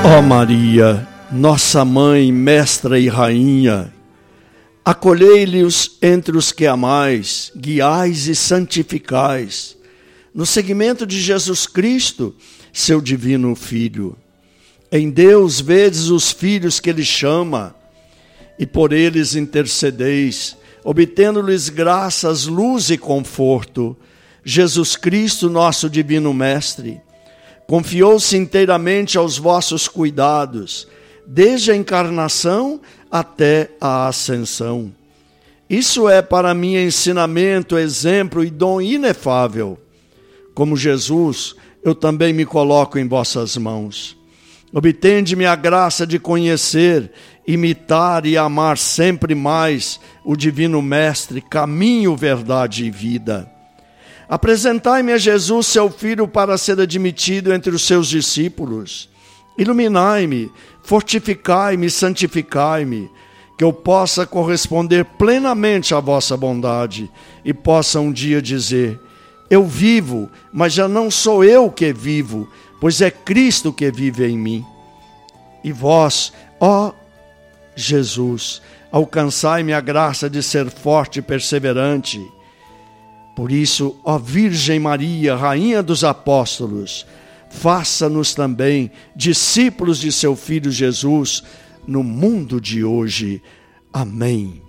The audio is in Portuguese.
Ó Maria, nossa mãe, mestra e rainha, acolhei-lhes entre os que amais, guiais e santificais, no seguimento de Jesus Cristo, seu divino Filho. Em Deus vedes os filhos que Ele chama, e por eles intercedeis, obtendo-lhes graças, luz e conforto. Jesus Cristo, nosso divino Mestre, confiou-se inteiramente aos vossos cuidados, desde a encarnação até a ascensão. Isso é para mim ensinamento, exemplo e dom inefável. Como Jesus, eu também me coloco em vossas mãos. Obtende-me a graça de conhecer, imitar e amar sempre mais o Divino Mestre, caminho, verdade e vida. Apresentai-me a Jesus, seu Filho, para ser admitido entre os seus discípulos. Iluminai-me, fortificai-me, santificai-me, que eu possa corresponder plenamente à vossa bondade e possa um dia dizer: eu vivo, mas já não sou eu que vivo, pois é Cristo que vive em mim. E vós, ó Jesus, alcançai-me a graça de ser forte e perseverante. Por isso, ó Virgem Maria, Rainha dos Apóstolos, faça-nos também discípulos de seu Filho Jesus no mundo de hoje. Amém.